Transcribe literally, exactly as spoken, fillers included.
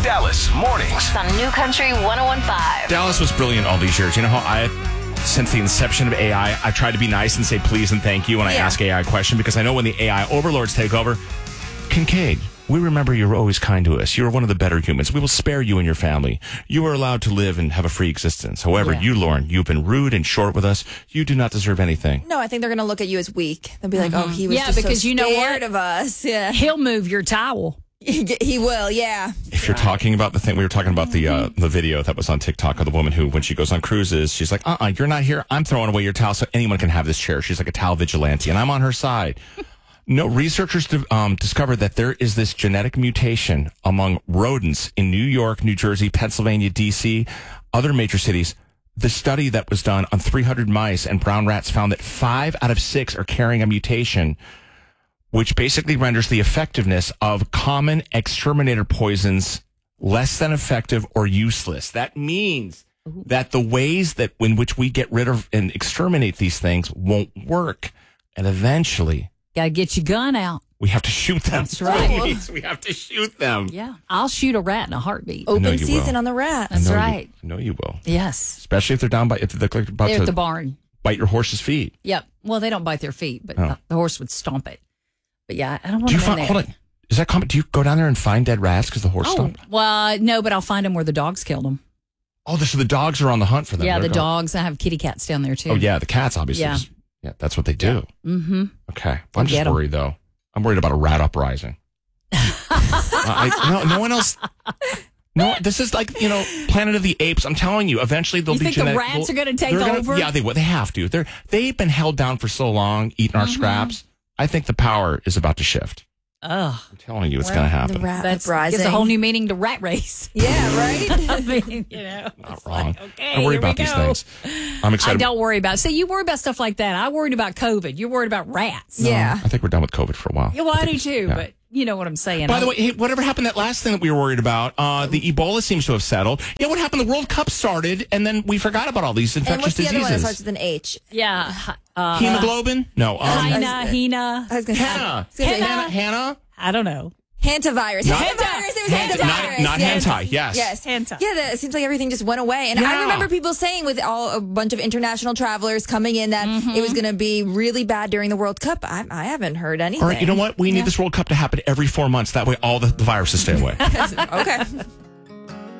Dallas Mornings on New Country one oh one point five. Dallas was brilliant all these years. You know how I, since the inception of A I, I try to be nice and say please and thank you when I Yeah. ask A I a question, because I know when the A I overlords take over, Kincaid, we remember you were always kind to us. You were one of the better humans. We will spare you and your family. You are allowed to live and have a free existence. However, Yeah. you, Lauren, you've been rude and short with us. You do not deserve anything. No, I think they're going to look at you as weak. They'll be like, oh, he was Yeah, just because so you know scared what? of us. Yeah. He'll move your towel. He will, yeah. If you're talking about the thing, we were talking about the uh, the video that was on TikTok of the woman who, when she goes on cruises, she's like, uh-uh, you're not here. I'm throwing away your towel so anyone can have this chair. She's like a towel vigilante, and I'm on her side. No, researchers um, discovered that there is this genetic mutation among rodents in New York, New Jersey, Pennsylvania, D C, other major cities. The study that was done on three hundred mice and brown rats found that five out of six are carrying a mutation, which basically renders the effectiveness of common exterminator poisons less than effective or useless. That means that the ways that in which we get rid of and exterminate these things won't work. And eventually, Gotta get your gun out. we have to shoot them. That's right. Please, we have to shoot them. Yeah. I'll shoot a rat in a heartbeat. know Open you season will. on the rats. That's I know right. You, I know you will. Yes. Especially if they're down by, if they're like about They're to at the barn. bite your horse's feet. Yep. Well, they don't bite their feet, but Oh. the horse would stomp it. But yeah, I don't want Do you them in find, there. hold on. Is that common? Do you go down there and find dead rats because the horse Oh, stomped? well, no, but I'll find them where the dogs killed them. Oh, so the dogs are on the hunt for them. Yeah, They're the going- dogs. I have kitty cats down there, too. Oh, yeah, the cats, obviously. Yeah. Yeah, that's what they do. Mm-hmm. Okay. I'm They'll just get 'em. worried, though. I'm worried about a rat uprising. uh, I, no, no one else. No, this is like, you know, Planet of the Apes. I'm telling you, eventually they'll You be think the genetic- rats are gonna take they're gonna- over? Yeah, they will. They have to. They're they've been held down for so long, eating our scraps. I think the power is about to shift. Ugh. I'm telling you, it's going to happen. The rat That's uprising. gives a whole new meaning to rat race. Yeah, right? I mean, you know. Not it's wrong. like, okay, I worry here we about these go. things. I'm I excited. don't worry about. See, you worry about stuff like that. I worried about COVID. You're worried about rats. Yeah. I think we're done with COVID for a while. Yeah, well, I do think too. it's- yeah. But you know what I'm saying. By the I'm- way, hey, whatever happened that last thing that we were worried about, uh, the Ebola seems to have settled. Yeah, what happened? The World Cup started, and then we forgot about all these And infectious what's the other one that diseases. starts with an H? yeah, uh, Hemoglobin? No. Um, Hina, Hina. I was going to Hannah. say Hannah. Hannah. Hannah. I don't know. Hantavirus. Not- Hantavirus. It was Hanta- hantavirus. not- not yes. hentai, yes. Yes. Hanta. Yeah, that, it seems like everything just went away. And Yeah. I remember people saying with all a bunch of international travelers coming in that it was going to be really bad during the World Cup. I, I haven't heard anything. All right, you know what? We need this World Cup to happen every four months. That way all the, the viruses stay away. Okay.